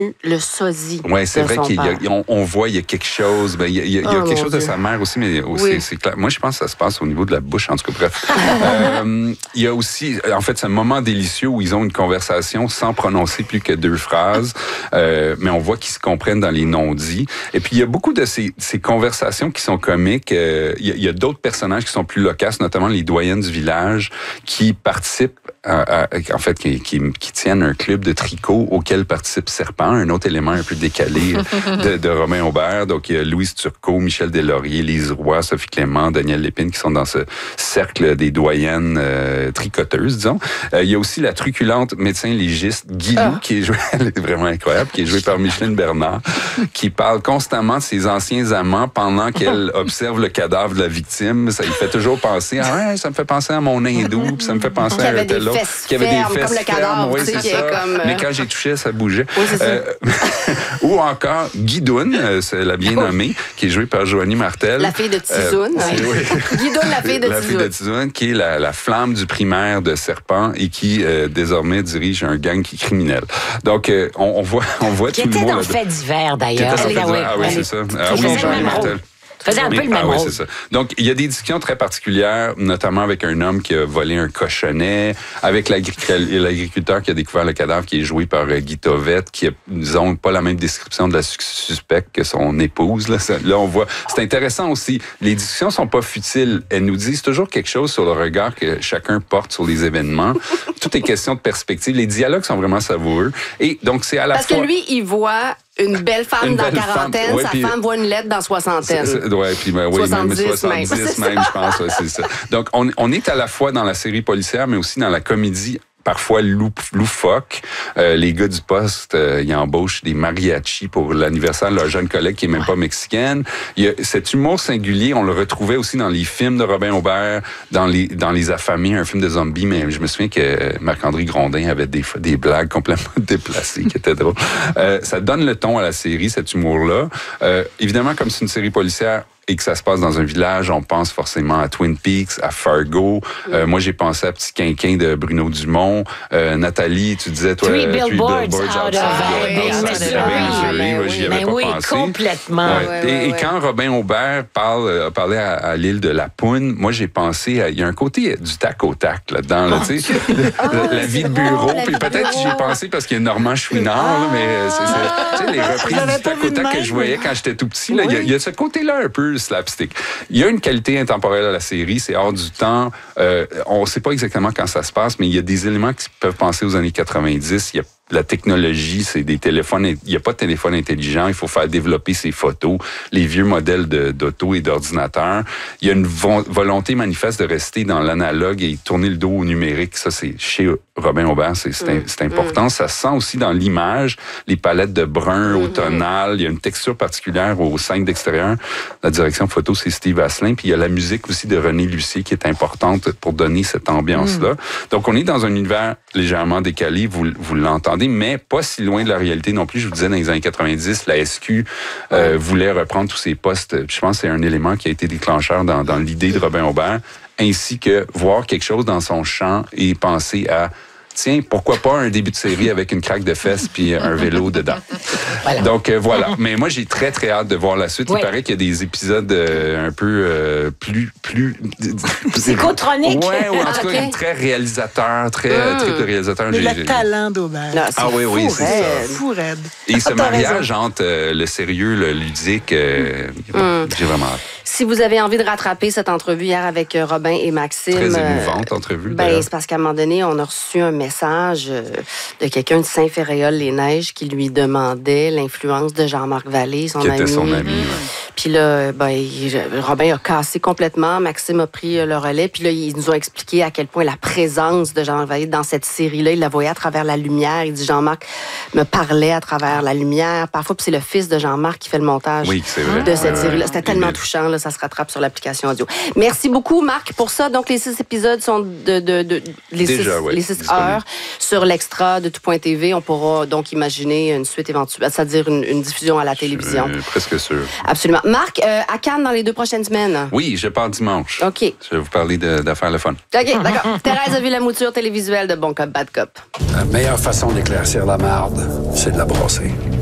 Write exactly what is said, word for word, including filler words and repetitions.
le sosie. Oui, c'est de vrai son qu'on on voit, il y a quelque chose, ben, il y a, il y a, il y a oh, quelque chose Dieu. de sa mère aussi, mais aussi, Oui. c'est clair. Moi, je pense que ça se passe au niveau de la bouche, en tout cas, bref. euh, il y a aussi, en fait, c'est un moment délicieux où ils ont une conversation sans prononcer plus que deux phrases, euh, mais on voit qu'ils se comprennent dans les non-dits. Et puis, il y a beaucoup de ces, ces conversations qui sont comiques. Euh, il y a, il y a d'autres personnages qui sont plus locasses, notamment les doyennes du village, qui participent, à, à, en fait, qui, qui, qui tiennent un club de tricot auquel participe Serpent, un autre élément un peu décalé de, de Robin Aubert. Donc, il y a Louise Turcot, Michel Deslauriers, Lise Roy, Sophie Clément, Daniel Lépine qui sont dans ce cercle des doyennes euh, tricoteuses, disons. Euh, il y a aussi la truculente médecin légiste Guilou, ah. qui est jouée, elle est vraiment incroyable, qui est jouée par Micheline Bernard, qui parle constamment de ses anciens amants pendant qu'elle observe le cadavre de la victime. Ça lui fait toujours penser, ah ouais, ça me fait penser à mon hindou, puis ça me fait penser à un tel autre. Qui avait des fesses comme le cadavre, oui, c'est ça. Comme, euh... Mais quand j'ai touché, ça bougeait. Oui, c'est ça. Euh, ou encore Guidoune, euh, c'est la bien nommée, qui est jouée par Joanie Martel. La fille de Tizoun. Euh, oui. Guidoune, la fille de la Tizoun. fille de Tizoun, qui est la, la flamme du primaire de Serpent et qui, euh, désormais, dirige un gang qui est criminel. Donc, euh, on, on voit, on voit qui tout le monde. Qui était dans Fait divers, d'ailleurs. Qui était dans Fait divers. Ah oui, c'est ça. Ah oui, Joanie Martel. Faisait un peu le même ah, oui, rôle. c'est ça. Donc, il y a des discussions très particulières, notamment avec un homme qui a volé un cochonnet, avec l'agriculteur qui a découvert le cadavre, qui est joué par Guy Tovette, qui a, disons, pas la même description de la suspecte que son épouse. Là, ça, là on voit. C'est intéressant aussi. Les discussions sont pas futiles. Elles nous disent toujours quelque chose sur le regard que chacun porte sur les événements. Tout est question de perspective. Les dialogues sont vraiment savoureux. Et donc, c'est à la Parce fois... Parce que lui, il voit... Une belle femme une dans la quarantaine, femme. Ouais, sa puis, femme voit une lettre dans soixantaine. Oui, puis ben, oui, soixante-dix même soixante-dix même, même je pense. Ouais, c'est ça. Donc, on, on est à la fois dans la série policière, mais aussi dans la comédie parfois loufoque. Euh, les gars du poste, euh, ils embauchent des mariachis pour l'anniversaire de leur jeune collègue qui est même ouais. pas mexicaine. Il y a cet humour singulier, on le retrouvait aussi dans les films de Robin Aubert, dans les dans les Affamés, un film de zombies, mais je me souviens que Marc-André Grondin avait des des blagues complètement déplacées qui étaient drôles. Euh, ça donne le ton à la série, cet humour-là. Euh, évidemment, comme c'est une série policière, et que ça se passe dans un village, on pense forcément à Twin Peaks, à Fargo. Mm. Euh, moi, j'ai pensé à Petit Quinquin de Bruno Dumont. Euh, Nathalie, tu disais, toi... Three Billboards out of Missouri. Moi, j'y avais pas oui, pensé. complètement. Ouais. Ouais, ouais, et, ouais. et quand Robin Aubert parle, euh, parlait à, à l'île de la Poune, moi, j'ai pensé à... Il y a un côté du tac au tac là-dedans. Là, tu sais, oh, la, la vie de bureau. Puis peut-être que j'y ai pensé parce qu'il y a Normand Chouinard, ah, là, mais c'est, c'est, tu sais, les reprises du tac au tac que je voyais quand j'étais tout petit, là, il oui. y, y a ce côté-là un peu slapstick. Il y a une qualité intemporelle à la série, c'est hors du temps. Euh, on ne sait pas exactement quand ça se passe, mais il y a des éléments qui peuvent penser aux années quatre-vingt-dix. Il y a la technologie, c'est des téléphones. Il n'y a pas de téléphone intelligent. Il faut faire développer ses photos, les vieux modèles de, d'auto et d'ordinateur. Il y a une vo- volonté manifeste de rester dans l'analogue et tourner le dos au numérique. Ça, c'est chez Robin Aubert, c'est, c'est, mmh. c'est important. Mmh. Ça se sent aussi dans l'image, les palettes de brun mmh. au tonal. Il y a une texture particulière aux scènes d'extérieur. La direction photo, c'est Steve Asselin. Puis il y a la musique aussi de René Lucier qui est importante pour donner cette ambiance-là. Mmh. Donc, on est dans un univers légèrement décalé, vous, vous l'entendez, mais pas si loin de la réalité non plus. Je vous disais, dans les années quatre-vingt-dix, la S Q euh, voulait reprendre tous ses postes. Je pense que c'est un élément qui a été déclencheur dans, dans l'idée de Robin Aubert, ainsi que voir quelque chose dans son champ et penser à tiens, pourquoi pas un début de série avec une craque de fesses puis un vélo dedans. Voilà. Donc, euh, voilà. Mais moi, j'ai très, très hâte de voir la suite. Oui. Il paraît qu'il y a des épisodes euh, un peu euh, plus... plus psychotroniques. Ouais, ou en tout cas, okay. très réalisateur, très mmh. trip de réalisateur. Mais j'ai, le j'ai... talent d'Aubert. Non, ah oui, oui, c'est ça. Fou raide. Et ce mariage entre euh, le sérieux, le ludique, euh, mmh. j'ai vraiment hâte. Si vous avez envie de rattraper cette entrevue hier avec Robin et Maxime... Très émouvante entrevue. Ben, c'est parce qu'à un moment donné, on a reçu un message de quelqu'un de Saint-Féréol-les-Neiges qui lui demandait l'influence de Jean-Marc Vallée, son qui ami. Qui était son ami, oui. Puis là, ben, il, Robin a cassé complètement, Maxime a pris le relais, puis là, ils nous ont expliqué à quel point la présence de Jean-Marc Vallée dans cette série-là, il la voyait à travers la lumière. Il dit, Jean-Marc me parlait à travers la lumière. Parfois, puis c'est le fils de Jean-Marc qui fait le montage oui, c'est vrai. de cette ouais, série-là. ouais. C'était tellement mais... touchant, là, ça se rattrape sur l'application audio. Merci beaucoup, Marc, pour ça. Donc, les six épisodes sont de, de, de les, Déjà, six, ouais, les six heures sur l'extra de tout point T V. On pourra donc imaginer une suite éventuelle, c'est-à-dire une, une diffusion à la télévision. Je suis presque sûr. Absolument. Absolument. Marc, euh, à Cannes dans les deux prochaines semaines. Oui, je pars dimanche. OK. Je vais vous parler de, d'affaires le fun. OK, d'accord. Thérèse a vu la mouture télévisuelle de Bon Cop, Bad Cop. La meilleure façon d'éclaircir la marde, c'est de la brasser.